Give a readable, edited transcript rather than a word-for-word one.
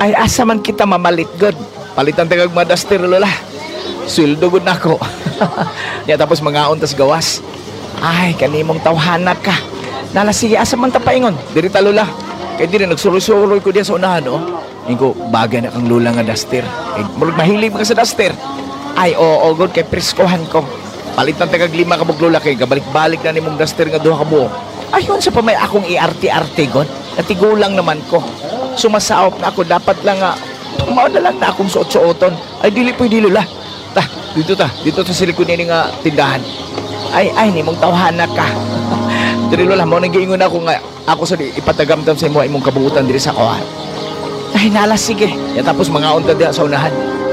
Ay, asa man kita mamalit, God. Palitan tagag madaster, lola. Sweldo gud nako. Ya, tapos mga untas gawas. Ay, kanimong tawhanat ka. Nala, sige, asa man tapaingon. Diri ta, lola. Kaya di rin, nagsuroy-suroy ko diya sa unahan, oh. Ngayon ko, bagay na kang lula nga duster. Eh, murag mahilig ka sa duster. Ay, oo, God, kay preskohan ko. Palitan tagag 5 kabog lola kay gabalik-balik na nimong duster nga duha ka buok. Ayun sa pa may akong iarte-arte, God. Natigulang naman ko. Sumasaop na ako, dapat lang nga, mao na lang na akong suot-suoton. Ay, dili po, dili la. Dito sa silikon nini nga tindahan. Ay, nimong tawhana ka. Dili lola, mo nang giingon ako nga, ako sa ipatagamdam sa imong kabuutan diri sa kuha. Ay, nala, sige. Ya, tapos mga unta diha sa unahan.